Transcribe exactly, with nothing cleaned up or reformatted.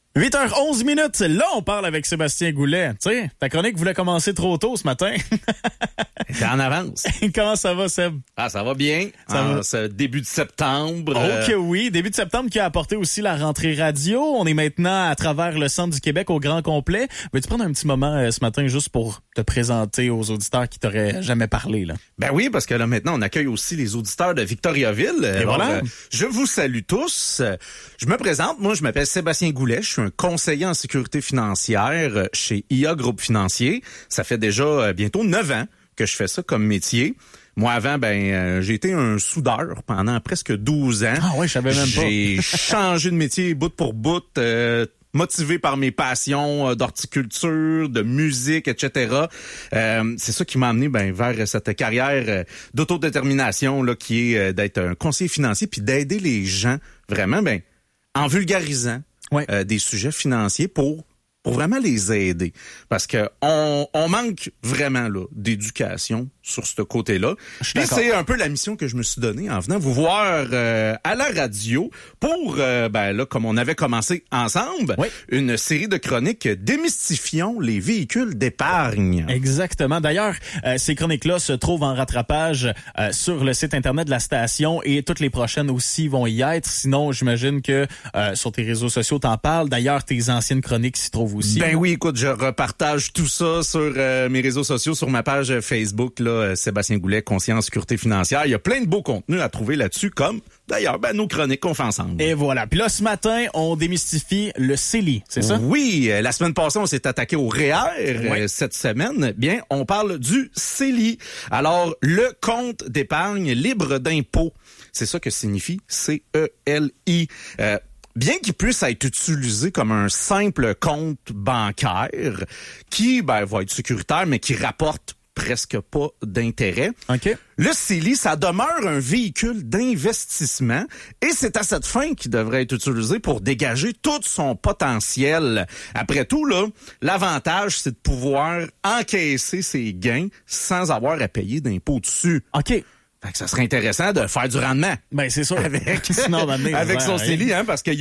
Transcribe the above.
huit heures onze minutes, là on parle avec Sébastien Goulet. Tu sais, ta chronique voulait commencer trop tôt ce matin. T'es en avance. Comment ça va, Seb? Ah, ça va bien. Ça en va. ce début de septembre. Oh que euh, oui, début de septembre qui a apporté aussi la rentrée radio. On est maintenant à travers le centre du Québec au grand complet. Veux-tu prendre un petit moment euh, ce matin juste pour te présenter aux auditeurs qui t'auraient jamais parlé, là? Ben oui, parce que là maintenant, on accueille aussi les auditeurs de Victoriaville. Et Alors, voilà. euh, je vous salue tous. Euh, Je me présente. Moi, je m'appelle Sébastien Goulet. Je suis un conseiller en sécurité financière euh, chez I A Groupe Financier. Ça fait déjà euh, bientôt neuf ans que je fais ça comme métier. Moi, avant, ben, euh, j'ai été un soudeur pendant presque douze ans. Ah ouais, je savais même pas. J'ai changé de métier bout pour bout, euh, motivé par mes passions euh, d'horticulture, de musique, et cetera. Euh, c'est ça qui m'a amené ben, vers cette carrière euh, d'autodétermination là, qui est euh, d'être un conseiller financier puis d'aider les gens vraiment ben, en vulgarisant Ouais. euh, des sujets financiers pour pour vraiment les aider. Parce que on, on manque vraiment là d'éducation sur ce côté-là. Je suis Puis d'accord. c'est un peu la mission que je me suis donnée en venant vous voir euh, à la radio pour, euh, ben là, comme on avait commencé ensemble, Oui. une série de chroniques Démystifions les véhicules d'épargne. Exactement. D'ailleurs, euh, ces chroniques-là se trouvent en rattrapage euh, sur le site Internet de la station et toutes les prochaines aussi vont y être. Sinon, j'imagine que euh, sur tes réseaux sociaux, t'en parles. D'ailleurs, tes anciennes chroniques s'y trouvent aussi. Ben oui, écoute, je repartage tout ça sur euh, mes réseaux sociaux, sur ma page Facebook, là, euh, Sébastien Goulet, conseiller en sécurité financière. Il y a plein de beaux contenus à trouver là-dessus, comme d'ailleurs ben, nos chroniques qu'on fait ensemble. Et voilà. Puis là, ce matin, on démystifie le C E L I, c'est ça? Oui, euh, la semaine passée, on s'est attaqué au R E E R. Oui. Euh, cette semaine, bien, on parle du C E L I. Alors, le compte d'épargne libre d'impôt, c'est ça que signifie C E L I. Euh, Bien qu'il puisse être utilisé comme un simple compte bancaire qui ben, va être sécuritaire, mais qui rapporte presque pas d'intérêt, OK. le C E L I, ça demeure un véhicule d'investissement et c'est à cette fin qu'il devrait être utilisé pour dégager tout son potentiel. Après tout, là, l'avantage, c'est de pouvoir encaisser ses gains sans avoir à payer d'impôts dessus. OK. Fait que ça serait intéressant de faire du rendement Ben, c'est sûr. avec, Sinon, on va amener, avec ouais, son ouais. C E L I, hein, parce que